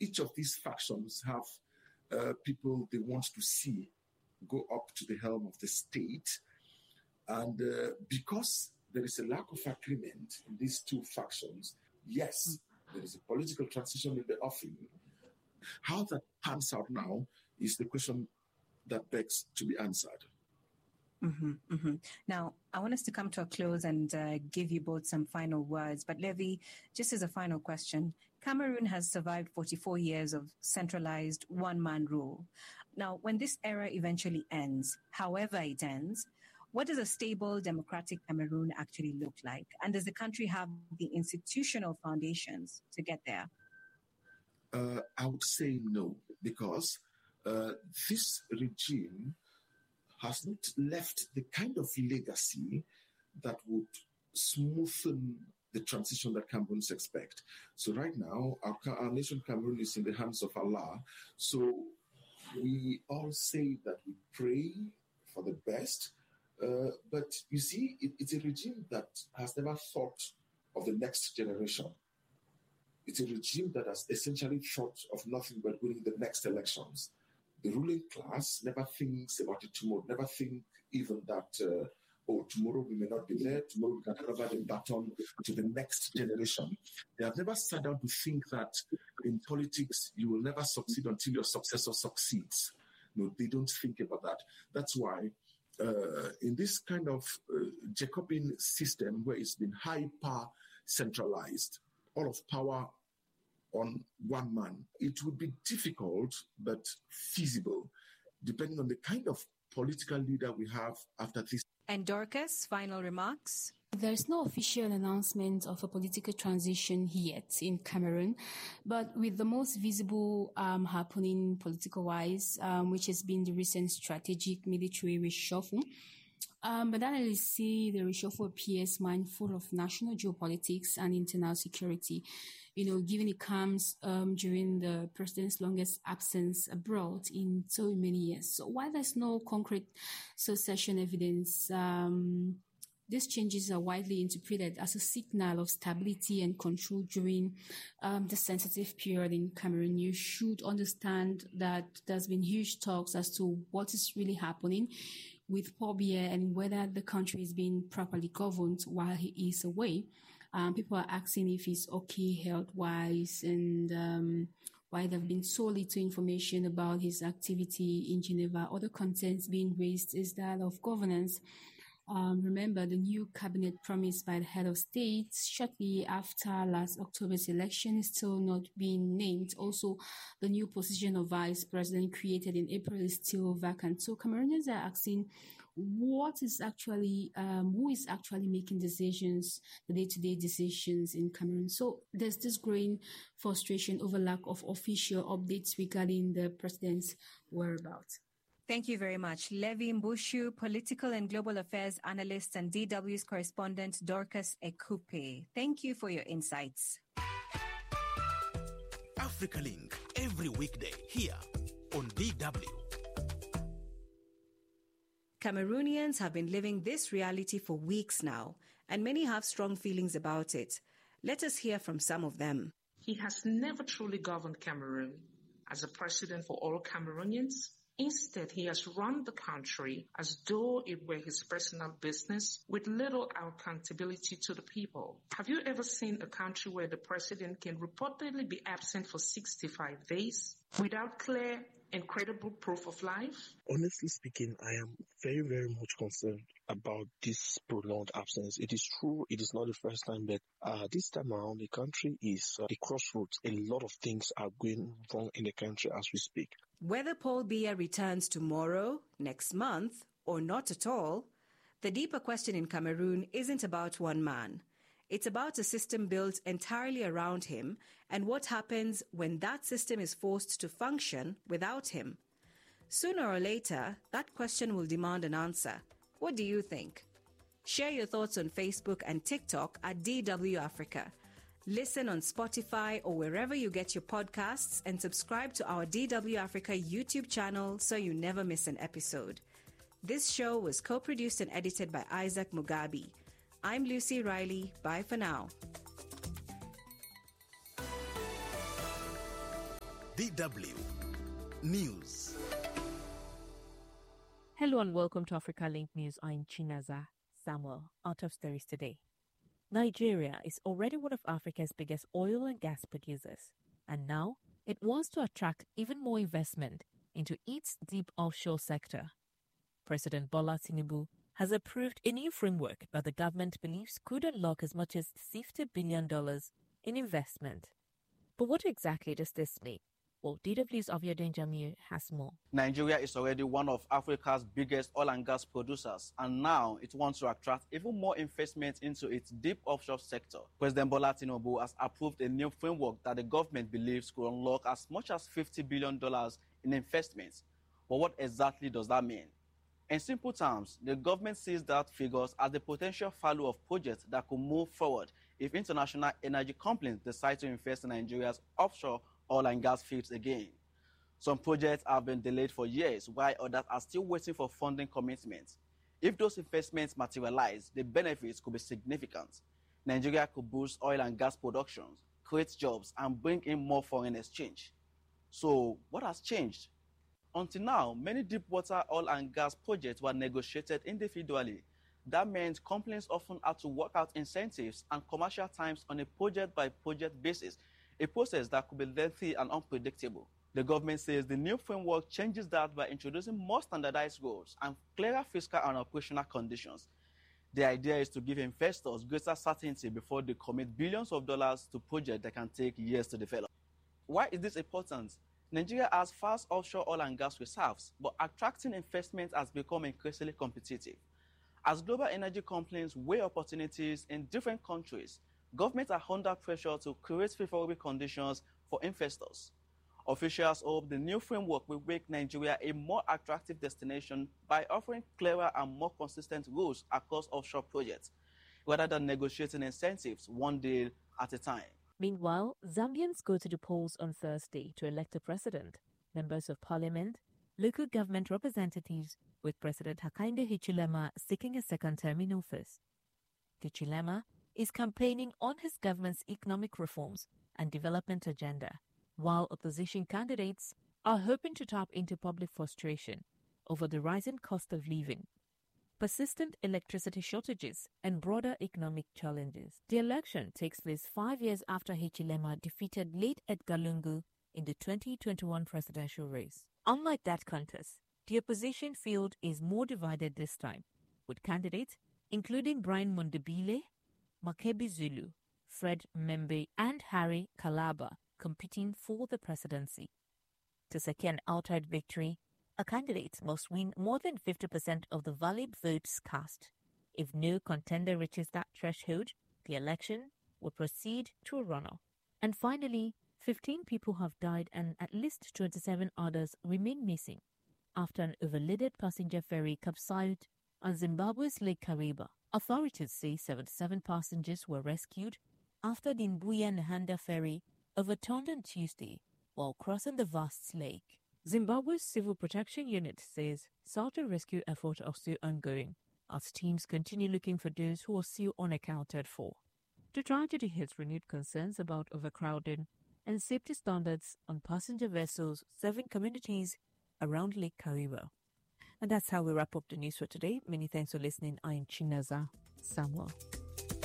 each of these factions have people they want to see go up to the helm of the state. And because there is a lack of agreement in these two factions, yes, there is a political transition in the offing. How that pans out now is the question that begs to be answered. Now, I want us to come to a close and give you both some final words. But Levi, just as a final question, Cameroon has survived 44 years of centralized one-man rule. Now, when this era eventually ends, however it ends, what does a stable democratic Cameroon actually look like? And does the country have the institutional foundations to get there? I would say no, because this regime has not left the kind of legacy that would smoothen the transition that Cameroons expect. So right now, our nation Cameroon is in the hands of Allah. So we all say that we pray for the best. But you see, it's a regime that has never thought of the next generation. It's a regime that has essentially thought of nothing but winning the next elections. The ruling class never thinks about it tomorrow, never think even that, tomorrow we may not be there, tomorrow we can hand over the baton to the next generation. They have never sat down to think that in politics you will never succeed until your successor succeeds. No, they don't think about that. That's why in this kind of Jacobean system where it's been hyper-centralized, all of power on one man, it would be difficult but feasible, depending on the kind of political leader we have after this. And Dorcas, final remarks? There's no official announcement of a political transition yet in Cameroon, but with the most visible happening political-wise, which has been the recent strategic military reshuffle, but analysts see the reshuffle appears mindful of national geopolitics and internal security, given it comes during the president's longest absence abroad in so many years. So while there's no concrete secession evidence, these changes are widely interpreted as a signal of stability and control during the sensitive period in Cameroon. You should understand that there's been huge talks as to what is really happening with Paul Biya and whether the country is being properly governed while he is away. People are asking if he's okay health-wise and why there have been so little information about his activity in Geneva. Other concerns being raised is that of governance. Remember, the new cabinet promised by the head of state shortly after last October's election is still not being named. Also, the new position of vice president created in April is still vacant. So Cameroonians are asking who is actually making decisions, the day-to-day decisions in Cameroon. So there's this growing frustration over lack of official updates regarding the president's whereabouts. Thank you very much. Levi Mbushu, political and global affairs analyst, and DW's correspondent Dorcas Ekupe. Thank you for your insights. Africa Link, every weekday here on DW. Cameroonians have been living this reality for weeks now, and many have strong feelings about it. Let us hear from some of them. He has never truly governed Cameroon as a president for all Cameroonians. Instead, he has run the country as though it were his personal business with little accountability to the people. Have you ever seen a country where the president can reportedly be absent for 65 days without clear and credible proof of life? Honestly speaking, I am very, very much concerned about this prolonged absence. It is true, it is not the first time, but this time around, the country is at a crossroads. A lot of things are going wrong in the country as we speak. Whether Paul Biya returns tomorrow, next month, or not at all, the deeper question in Cameroon isn't about one man. It's about a system built entirely around him and what happens when that system is forced to function without him. Sooner or later, that question will demand an answer. What do you think? Share your thoughts on Facebook and TikTok at DW Africa. Listen on Spotify or wherever you get your podcasts, and subscribe to our DW Africa YouTube channel so you never miss an episode. This show was co-produced and edited by Isaac Mugabi. I'm Lucy Riley. Bye for now. DW News. Hello and welcome to Africa Link News. I'm Chinaza Samuel. Out of stories today. Nigeria is already one of Africa's biggest oil and gas producers, and now it wants to attract even more investment into its deep offshore sector. President Bola Tinubu has approved a new framework that the government believes could unlock as much as $50 billion in investment. But what exactly does this mean? Well, DW's Abiodun Jamiu has more. Nigeria is already one of Africa's biggest oil and gas producers, and now it wants to attract even more investment into its deep offshore sector. President Bola Tinubu has approved a new framework that the government believes could unlock as much as $50 billion in investments. But what exactly does that mean? In simple terms, the government sees that figures as the potential value of projects that could move forward if international energy companies decide to invest in Nigeria's offshore oil and gas fields again. Some projects have been delayed for years, while others are still waiting for funding commitments. If those investments materialize, the benefits could be significant. Nigeria could boost oil and gas production, create jobs, and bring in more foreign exchange. So, what has changed? Until now, many deep-water oil and gas projects were negotiated individually. That meant companies often had to work out incentives and commercial terms on a project-by-project basis, a process that could be lengthy and unpredictable. The government says the new framework changes that by introducing more standardized rules and clearer fiscal and operational conditions. The idea is to give investors greater certainty before they commit billions of dollars to projects that can take years to develop. Why is this important? Nigeria has vast offshore oil and gas reserves, but attracting investment has become increasingly competitive. As global energy companies weigh opportunities in different countries, governments are under pressure to create favorable conditions for investors. Officials hope the new framework will make Nigeria a more attractive destination by offering clearer and more consistent rules across offshore projects, rather than negotiating incentives one deal at a time. Meanwhile, Zambians go to the polls on Thursday to elect a president, members of parliament, local government representatives, with President Hakainde Hichilema seeking a second term in office. Hichilema is campaigning on his government's economic reforms and development agenda, while opposition candidates are hoping to tap into public frustration over the rising cost of living, persistent electricity shortages, and broader economic challenges. The election takes place 5 years after Hichilema defeated late Edgar Lungu in the 2021 presidential race. Unlike that contest, the opposition field is more divided this time, with candidates including Brian Mondobile, Makebi Zulu, Fred Membe, and Harry Kalaba competing for the presidency. To secure an outright victory, a candidate must win more than 50% of the valid votes cast. If no contender reaches that threshold, the election will proceed to a runoff. And finally, 15 people have died and at least 27 others remain missing after an overloaded passenger ferry capsized on Zimbabwe's Lake Kariba. Authorities say 77 passengers were rescued after the Mbuya Nahanda ferry overturned on Tuesday while crossing the vast lake. Zimbabwe's Civil Protection Unit says search and rescue efforts are still ongoing as teams continue looking for those who are still unaccounted for. The tragedy has renewed concerns about overcrowding and safety standards on passenger vessels serving communities around Lake Kariba. And that's how we wrap up the news for today. Many thanks for listening. I am Chinaza Samuel.